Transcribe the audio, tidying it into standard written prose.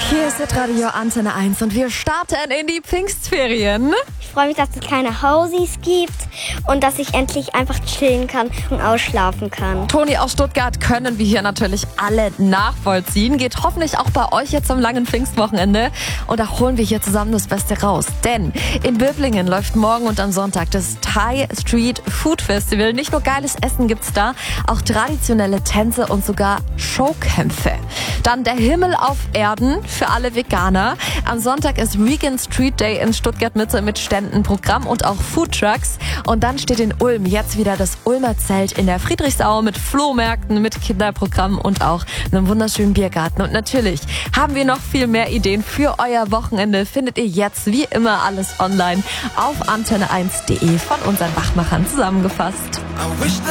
Hier ist Radio Antenne 1 und wir starten in die Pfingstferien. Ich freue mich, dass es keine Hausis gibt und dass ich endlich einfach chillen kann und ausschlafen kann. Toni aus Stuttgart können wir hier natürlich alle nachvollziehen. Geht hoffentlich auch bei euch jetzt am langen Pfingstwochenende. Und da holen wir hier zusammen das Beste raus. Denn in Böblingen läuft morgen und am Sonntag das Thai Street Food Festival. Nicht nur geiles Essen gibt's da, auch traditionelle Tänze und sogar Showkämpfe. Dann der Himmel auf Erden für alle Veganer. Am Sonntag ist Vegan Street Day in Stuttgart-Mitte mit Ständen, Programm und auch Foodtrucks. Und dann steht in Ulm jetzt wieder das Ulmer Zelt in der Friedrichsau mit Flohmärkten, mit Kinderprogramm und auch einem wunderschönen Biergarten. Und natürlich haben wir noch viel mehr Ideen für euer Wochenende. Findet ihr jetzt wie immer alles online auf antenne1.de von unseren Wachmachern zusammengefasst.